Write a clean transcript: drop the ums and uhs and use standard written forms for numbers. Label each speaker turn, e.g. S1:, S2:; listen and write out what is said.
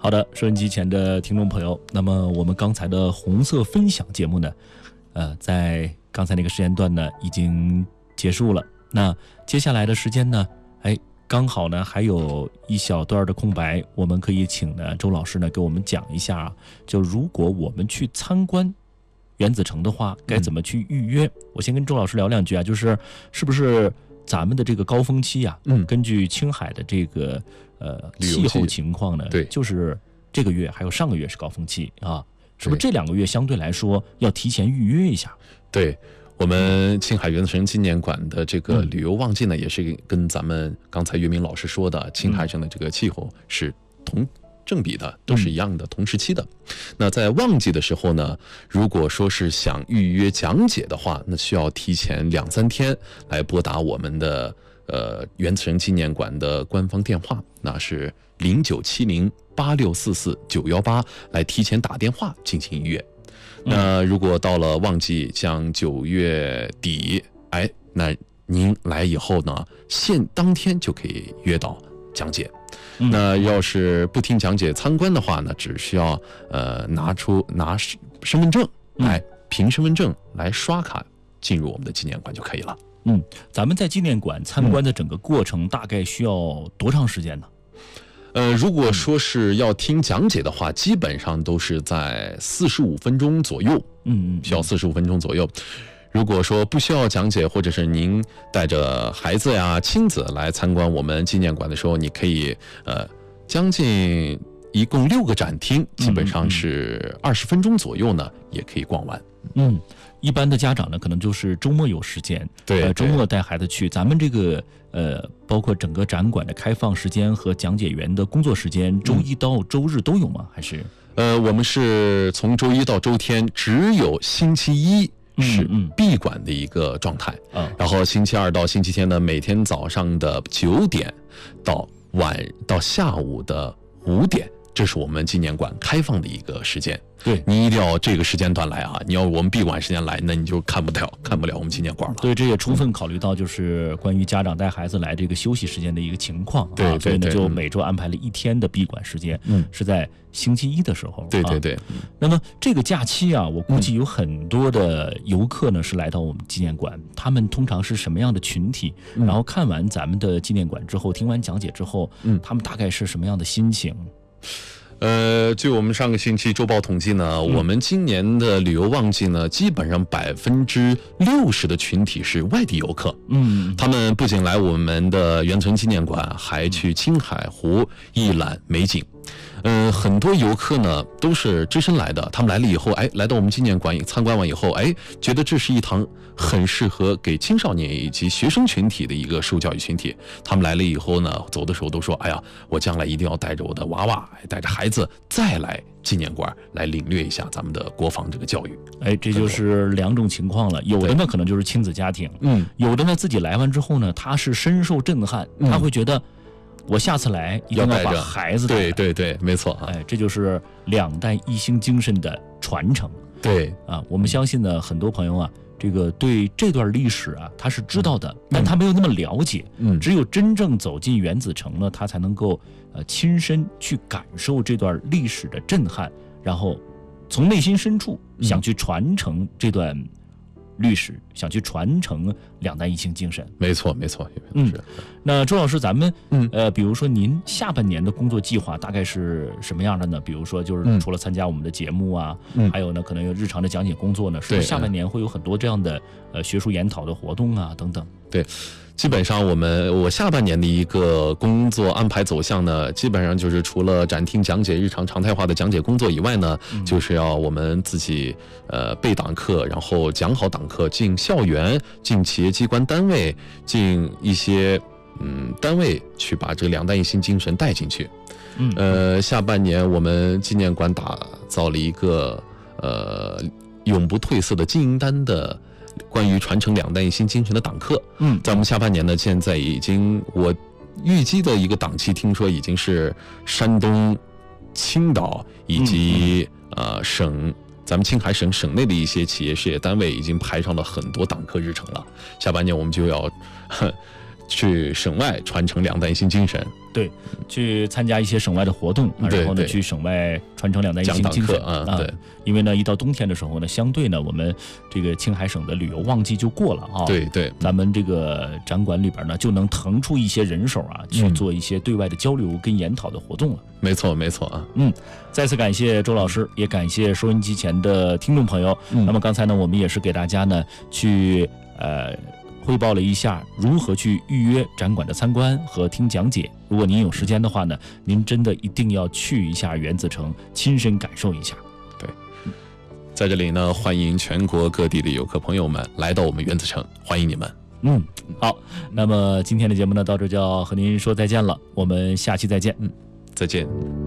S1: 好的，收音机前的听众朋友，那么我们刚才的红色分享节目呢，在刚才那个时间段呢已经结束了。那接下来的时间呢，刚好呢还有一小段的空白，我们可以请呢周老师呢给我们讲一下啊，就如果我们去参观原子城的话，该怎么去预约？我先跟周老师聊两句啊，就是是不是咱们的这个高峰期啊，根据青海的这个气候情况呢，
S2: 对，
S1: 就是这个月还有上个月是高峰期啊，是不是这2个月相对来说要提前预约一下？
S2: 对，我们青海原子城纪念馆的这个旅游旺季呢，也是跟咱们刚才岳明老师说的青海省的这个气候是同正比的，都是一样的，同时期的。那在旺季的时候呢，如果说是想预约讲解的话，那需要提前2-3天来拨打我们的原子城纪念馆的官方电话，那是09708644-918来提前打电话进行预约。那如果到了旺季，像9月底，那您来以后呢，当天就可以约到讲解。那要是不听讲解参观的话呢，只需要拿身份证来凭身份证来刷卡进入我们的纪念馆就可以了。
S1: 咱们在纪念馆参观的整个过程大概需要多长时间呢？
S2: 如果说是要听讲解的话，基本上都是在45分钟左右，需要45分钟左右。如果说不需要讲解，或者是您带着孩子呀、亲子来参观我们纪念馆的时候，你可以将近一共6个展厅，基本上是20分钟左右呢，也可以逛完。
S1: 一般的家长呢，可能就是周末有时间，
S2: 对，
S1: 周末带孩子去。咱们这个包括整个展馆的开放时间和讲解员的工作时间，周一到周日都有吗？还是？
S2: 我们是从周一到周天，只有星期一是闭馆的一个状态，然后星期二到星期天呢，每天早上的9点到下午的5点，这是我们纪念馆开放的一个时间。
S1: 对，
S2: 你一定要这个时间段来啊！你要我们闭馆时间来，那你就看不了我们纪念馆了。
S1: 对，这也充分考虑到就是关于家长带孩子来这个休息时间的一个情况。
S2: 对，
S1: 所以呢，就每周安排了1天的闭馆时间，是在星期一的时候。
S2: 对。
S1: 那么这个假期啊，我估计有很多的游客呢是来到我们纪念馆，他们通常是什么样的群体？然后看完咱们的纪念馆之后，听完讲解之后，他们大概是什么样的心情？
S2: 据我们上个星期周报统计呢，我们今年的旅游旺季呢，基本上60%的群体是外地游客。他们不仅来我们的原子城纪念馆，还去青海湖一览美景。很多游客呢都是只身来的，他们来了以后，来到我们纪念馆参观完以后，觉得这是一堂很适合给青少年以及学生群体的一个受教育群体。他们来了以后呢，走的时候都说：“我将来一定要带着我的娃娃，带着孩子再来纪念馆来领略一下咱们的国防这个教育。”
S1: 这就是2种情况了。有的呢可能就是亲子家庭，有的呢自己来完之后呢，他是深受震撼，他会觉得我下次来一定要把孩子带来。
S2: 对，没错。
S1: 这就是2代1星精神的传承。
S2: 对
S1: 我们相信呢，很多朋友啊，这个对这段历史啊，他是知道的，但他没有那么了解。只有真正走进原子城呢，他才能够亲身去感受这段历史的震撼，然后从内心深处想去传承这段历史，想去传承2代1星精神。
S2: 没错。
S1: 那周老师，咱们比如说您下半年的工作计划大概是什么样的呢？比如说就是除了参加我们的节目啊，还有呢可能有日常的讲解工作呢，是不是下半年会有很多这样的学术研讨的活动啊等等？
S2: 对。基本上我下半年的一个工作安排走向呢，基本上就是除了展厅讲解日常常态化的讲解工作以外呢，就是要我们自己备档课，然后讲好档课，进校园、进企业机关单位、进一些单位去把这个2代1星精神带进去。下半年我们纪念馆打造了一个永不褪色的金银丹的关于传承2代1星精神的档课。在我们下半年呢，现在已经我预计的一个档期，听说已经是山东、青岛以及咱们青海省省内的一些企业事业单位已经排上了很多档课日程了。下半年我们就要去省外传承2代1星精神。
S1: 对，去参加一些省外的活动，然后呢去省外传承两弹一星精神
S2: 对，
S1: 因为呢一到冬天的时候呢，相对呢我们这个青海省的旅游旺季就过了啊，
S2: 对，
S1: 咱们这个展馆里边呢就能腾出一些人手啊，去做一些对外的交流跟研讨的活动了。
S2: 没错啊。
S1: 再次感谢周老师，也感谢收音机前的听众朋友。那么刚才呢，我们也是给大家呢去汇报了一下如何去预约展馆的参观和听讲解。如果您有时间的话呢，您真的一定要去一下原子城，亲身感受一下。
S2: 对，在这里呢，欢迎全国各地的游客朋友们来到我们原子城，欢迎你们。
S1: 好，那么今天的节目呢，到这就要和您说再见了，我们下期再见。
S2: 再见。